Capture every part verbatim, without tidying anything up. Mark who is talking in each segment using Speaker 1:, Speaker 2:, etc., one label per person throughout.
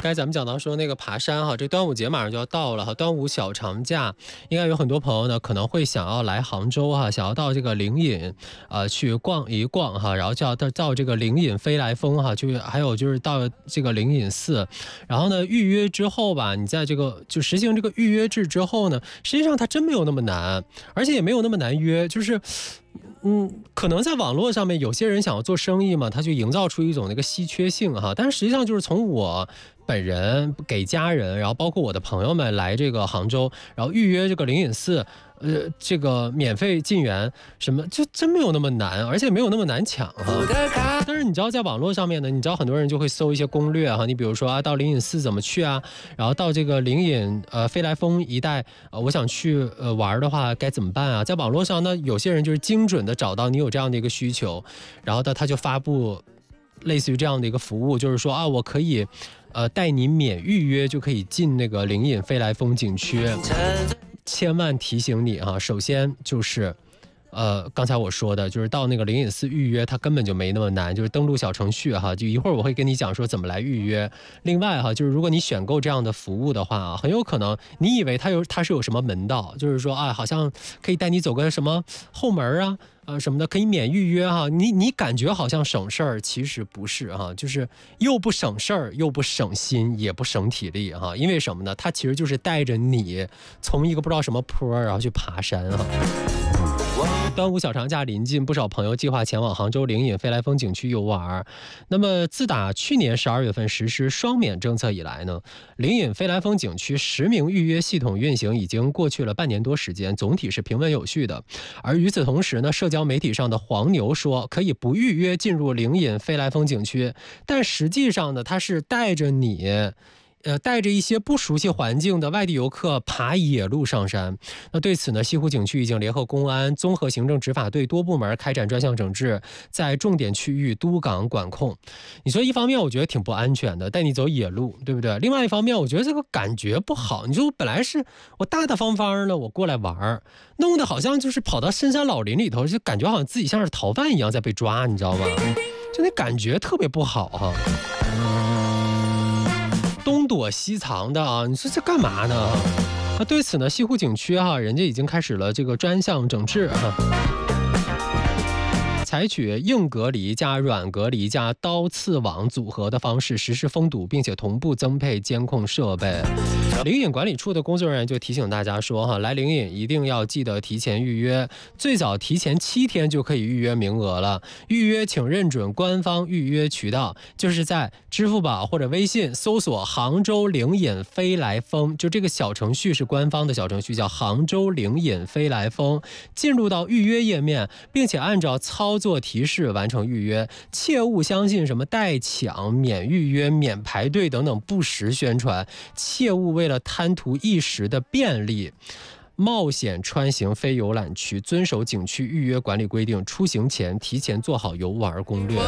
Speaker 1: 刚才咱们讲到说那个爬山哈，这端午节马上就要到了哈，端午小长假，应该有很多朋友呢可能会想要来杭州哈，想要到这个灵隐呃去逛一逛哈，然后就要到到这个灵隐飞来峰哈，就还有就是到这个灵隐寺，然后呢预约之后吧，你在这个就实行这个预约制之后呢，实际上它真没有那么难，而且也没有那么难约，就是。嗯，可能在网络上面有些人想要做生意嘛，他就营造出一种那个稀缺性哈，但是实际上就是从我本人给家人，然后包括我的朋友们来这个杭州，然后预约这个灵隐寺，呃，这个免费进园什么，就真没有那么难，而且没有那么难抢哈。但是你知道在网络上面呢，你知道很多人就会搜一些攻略哈，你比如说啊，到灵隐寺怎么去啊，然后到这个灵隐呃飞来峰一带，呃，我想去呃玩的话该怎么办啊？在网络上呢，有些人就是精准的找到你有这样的一个需求，然后呢他就发布类似于这样的一个服务，就是说啊，我可以呃带你免预约就可以进那个灵隐飞来峰景区。千万提醒你哈，首先就是呃，刚才我说的就是到那个灵隐寺预约，它根本就没那么难，就是登录小程序哈，就一会儿我会跟你讲说怎么来预约。另外哈，就是如果你选购这样的服务的话啊，很有可能你以为它有它是有什么门道，就是说啊，好像可以带你走个什么后门啊。呃，什么的可以免预约哈，你你感觉好像省事儿，其实不是哈，就是又不省事儿，又不省心，也不省体力哈。因为什么呢？它其实就是带着你从一个不知道什么坡，然后去爬山哈。端午小长假临近，不少朋友计划前往杭州灵隐飞来峰景区游玩。那么，自打去年十二月份实施双免政策以来呢，灵隐飞来峰景区实名预约系统运行已经过去了半年多时间，总体是平稳有序的。而与此同时呢，社交媒体上的黄牛说可以不预约进入灵隐飞来峰景区，但实际上呢，它是带着你。呃，带着一些不熟悉环境的外地游客爬野路上山。那对此呢，西湖景区已经联合公安、综合行政执法队多部门开展专项整治，在重点区域督岗管控。你说一方面我觉得挺不安全的，带你走野路，对不对？另外一方面，我觉得这个感觉不好。你说我本来是我大大方方的，我过来玩，弄得好像就是跑到深山老林里头，就感觉好像自己像是逃犯一样在被抓，你知道吗？就那感觉特别不好哈。东躲西藏的啊，你说这干嘛呢？那对此呢，西湖景区哈，人家已经开始了这个专项整治哈。采取硬隔离加软隔离加刀刺网组合的方式实施封堵，并且同步增配监控设备。灵隐管理处的工作人员就提醒大家说哈，来灵隐一定要记得提前预约，最早提前七天就可以预约名额了。预约请认准官方预约渠道，就是在支付宝或者微信搜索杭州灵隐飞来峰，就这个小程序是官方的小程序，叫杭州灵隐飞来峰，进入到预约页面，并且按照操作提示完成预约，切勿相信什么代抢、免预约、免排队等等不实宣传，切勿为了贪图一时的便利冒险穿行非游览区，遵守景区预约管理规定，出行前提前做好游玩攻略。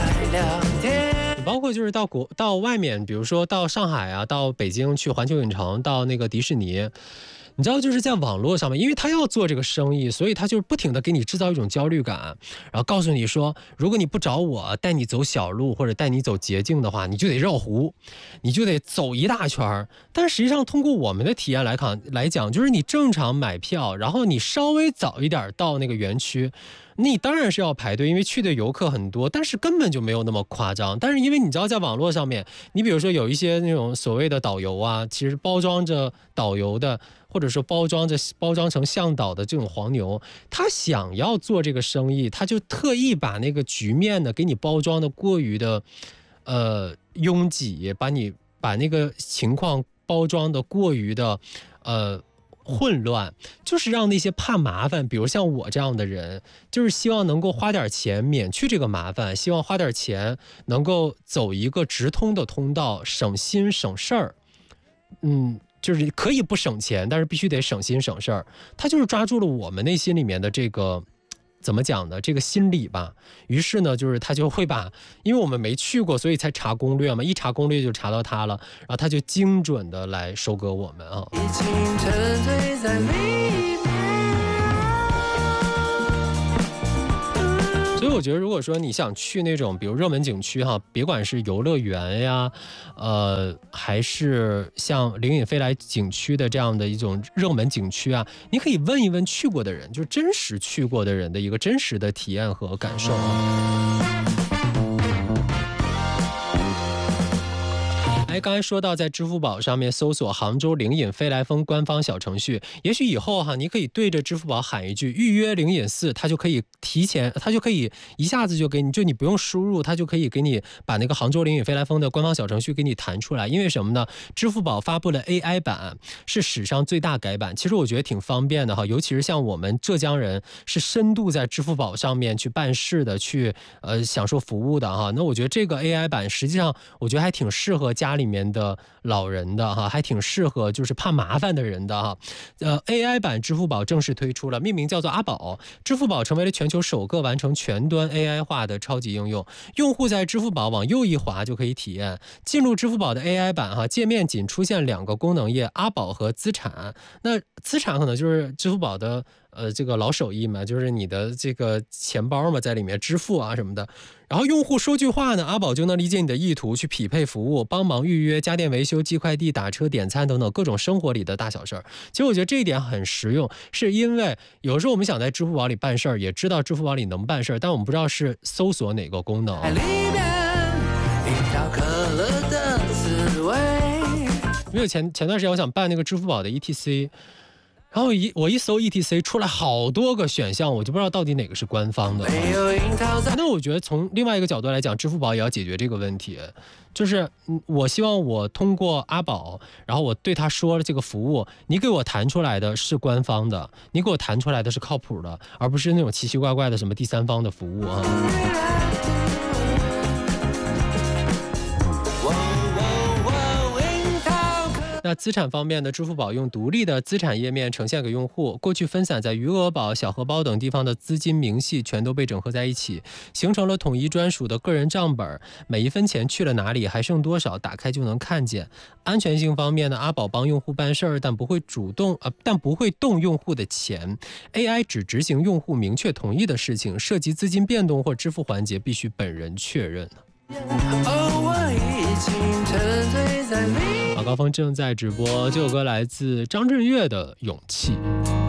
Speaker 1: 包括就是到国到外面，比如说到上海啊，到北京去环球影城，到那个迪士尼。你知道就是在网络上面，因为他要做这个生意，所以他就不停的给你制造一种焦虑感，然后告诉你说，如果你不找我带你走小路或者带你走捷径的话，你就得绕湖，你就得走一大圈。但实际上通过我们的体验来看来讲，就是你正常买票，然后你稍微早一点到那个园区，你当然是要排队，因为去的游客很多，但是根本就没有那么夸张。但是因为你知道在网络上面，你比如说有一些那种所谓的导游啊，其实包装着导游的，或者说包装着包装成向导的这种黄牛，他想要做这个生意，他就特意把那个局面呢给你包装的过于的呃拥挤，把你把那个情况包装的过于的呃混乱，就是让那些怕麻烦，比如像我这样的人，就是希望能够花点钱免去这个麻烦，希望花点钱能够走一个直通的通道，省心省事儿。嗯，就是可以不省钱，但是必须得省心省事儿。他就是抓住了我们内心里面的这个怎么讲呢？这个心理吧。于是呢，就是他就会把，因为我们没去过，所以才查攻略嘛。一查攻略就查到他了，然后他就精准的来收割我们啊。已经沉醉在里面。所以我我觉得如果说你想去那种比如热门景区哈，别管是游乐园呀，呃，还是像灵隐飞来景区的这样的一种热门景区啊，你可以问一问去过的人，就是真实去过的人的一个真实的体验和感受啊。哎，刚才说到在支付宝上面搜索杭州灵隐飞来峰官方小程序，也许以后哈，你可以对着支付宝喊一句预约灵隐寺，它就可以提前，它就可以一下子就给你，就你不用输入，它就可以给你把那个杭州灵隐飞来峰的官方小程序给你弹出来。因为什么呢？支付宝发布了 A I 版，是史上最大改版，其实我觉得挺方便的哈，尤其是像我们浙江人是深度在支付宝上面去办事的，去呃享受服务的哈。那我觉得这个 A I 版实际上我觉得还挺适合家里面的老人的哈，还挺适合就是怕麻烦的人的哈。呃 A I 版支付宝正式推出了，命名叫做阿宝。支付宝成为了全球首个完成全端 A I 化的超级应用，用户在支付宝往右一滑就可以体验。进入支付宝的 A I 版哈，界面仅出现两个功能页，阿宝和资产。那资产可能就是支付宝的呃这个老手艺嘛，就是你的这个钱包嘛，在里面支付啊什么的。然后用户说句话呢，阿宝就能理解你的意图，去匹配服务，帮忙预约家电维修、寄快递、打车、点餐等等各种生活里的大小事儿。其实我觉得这一点很实用，是因为有时候我们想在支付宝里办事儿，也知道支付宝里能办事儿，但我们不知道是搜索哪个功能。因为前前段时间我想办那个支付宝的 E T C。然后一我一搜 E T C 出来好多个选项，我就不知道到底哪个是官方的。那我觉得从另外一个角度来讲，支付宝也要解决这个问题，就是我希望我通过阿宝，然后我对他说了这个服务，你给我弹出来的是官方的，你给我弹出来的是靠谱的，而不是那种奇奇怪怪的什么第三方的服务啊。那资产方面呢，支付宝用独立的资产页面呈现给用户，过去分散在余额宝、小荷包等地方的资金明细全都被整合在一起，形成了统一专属的个人账本，每一分钱去了哪里，还剩多少，打开就能看见。安全性方面呢，阿宝帮用户办事儿，但不会主动呃，但不会动用户的钱 ，A I 只执行用户明确同意的事情，涉及资金变动或支付环节必须本人确认。好，高峰正在直播，这首歌来自张震岳的《勇气》。